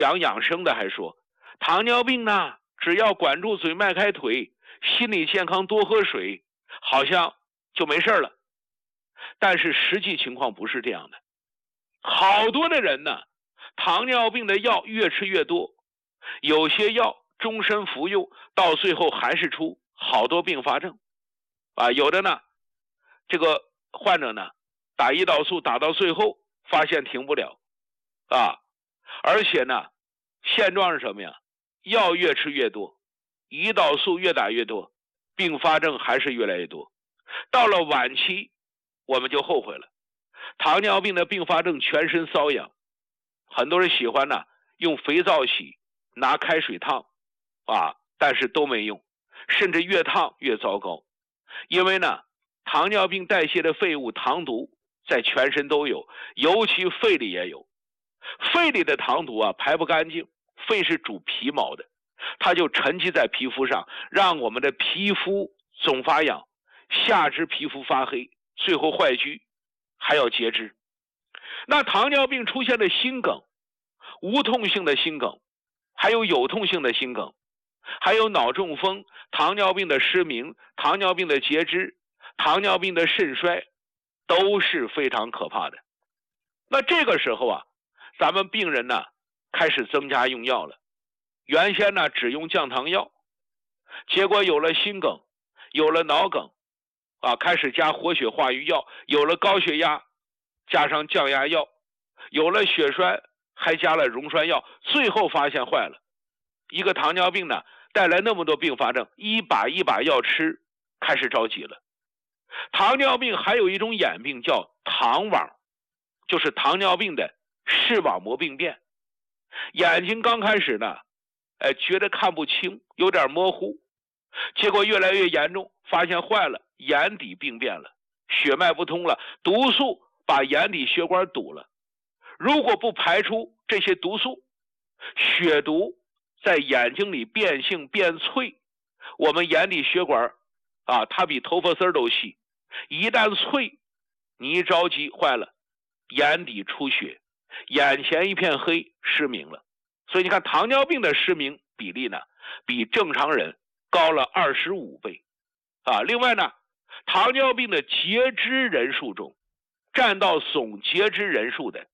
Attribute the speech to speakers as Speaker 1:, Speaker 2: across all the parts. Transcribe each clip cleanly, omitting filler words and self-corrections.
Speaker 1: 养生的还说，糖尿病呢，只要管住嘴，迈开腿，心理健康，多喝水，好像就没事了。但是实际情况不是这样的，好多的人呢，糖尿病的药越吃越多，有些药终身服用，到最后还是出好多并发症啊。有的呢，这个患者呢，打胰岛素打到最后发现停不了啊，而且呢，现状是什么呀？药越吃越多，胰岛素越打越多，并发症还是越来越多。到了晚期，我们就后悔了。糖尿病的并发症全身瘙痒，很多人喜欢呢用肥皂洗，拿开水烫啊，但是都没用，甚至越烫越糟糕。因为呢，糖尿病代谢的废物糖毒在全身都有，尤其肺里也有。肺里的糖毒啊排不干净，肺是主皮毛的，它就沉积在皮肤上，让我们的皮肤总发痒，下肢皮肤发黑，最后坏疽，还要截肢。那糖尿病出现的心梗，无痛性的心梗，还有有痛性的心梗，还有脑中风，糖尿病的失明，糖尿病的截肢，糖尿病的肾衰，都是非常可怕的。那这个时候啊，咱们病人呢开始增加用药了。原先呢只用降糖药，结果有了心梗，有了脑梗啊，开始加活血化瘀药，有了高血压加上降压药，有了血栓还加了溶栓药，最后发现坏了。一个糖尿病呢带来那么多并发症，一把一把药吃，开始着急了。糖尿病还有一种眼病叫糖网，就是糖尿病的视网膜病变。眼睛刚开始呢觉得看不清，有点模糊，结果越来越严重，发现坏了，眼底病变了，血脉不通了，毒素把眼底血管堵了。如果不排出这些毒素，血毒在眼睛里变性变脆，我们眼底血管啊，它比头发丝都细，一旦脆，你一着急坏了，眼底出血，眼前一片黑，失明了。所以你看，糖尿病的失明比例呢，比正常人高了25倍啊。另外呢，糖尿病的截肢人数中，占到总截肢人数的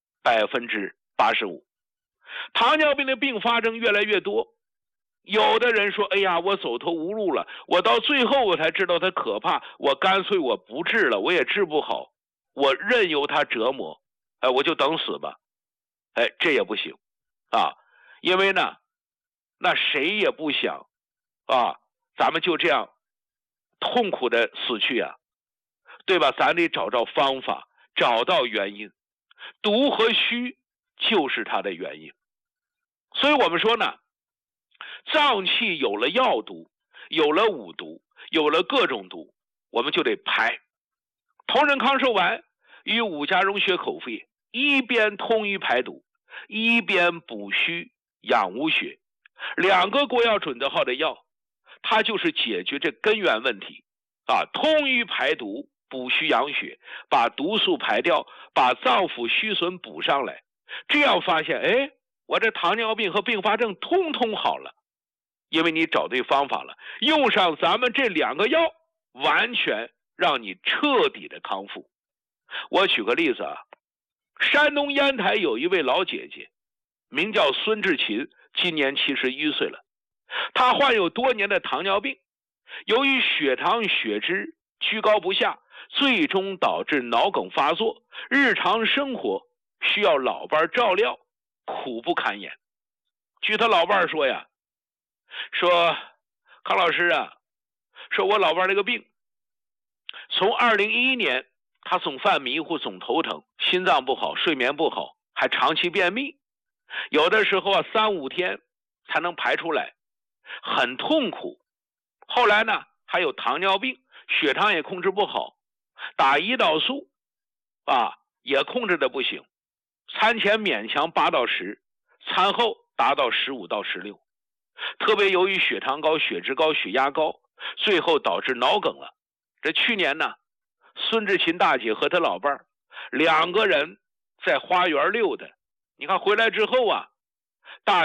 Speaker 1: 85%。糖尿病的并发症越来越多，有的人说，哎呀，我走投无路了，我到最后我才知道它可怕，我干脆我不治了，我也治不好，我任由它折磨，我就等死吧。这也不行啊。因为呢，那谁也不想啊，咱们就这样痛苦的死去啊，对吧？咱得找方法，找到原因，毒和虚就是它的原因。所以我们说呢，脏器有了药毒，有了五毒，有了各种毒，我们就得排。同仁康寿丸与五加溶血口服液，一边通瘀排毒，一边补虚养无血，两个国药准则号的药，它就是解决这根源问题啊，通瘀排毒，补虚养血，把毒素排掉，把脏腑虚损补上来。这样发现，我这糖尿病和并发症通通好了，因为你找对方法了，用上咱们这两个药，完全让你彻底的康复。我举个例子啊，山东烟台有一位老姐姐，名叫孙志勤，今年71岁了。她患有多年的糖尿病，由于血糖血脂居高不下，最终导致脑梗发作，日常生活需要老伴照料，苦不堪言。据他老伴说呀，说康老师啊，说我老伴这个病，从2011年他总犯迷糊，总头疼，心脏不好，睡眠不好，还长期便秘，有的时候啊3-5天才能排出来，很痛苦。后来呢还有糖尿病，血糖也控制不好，打胰岛素啊也控制的不行，餐前勉强8到10，餐后达到15到16，特别由于血糖高、血脂高、血压高，最后导致脑梗了。这去年呢，孙志勤大姐和她老伴2个人在花园溜达，你看回来之后啊，大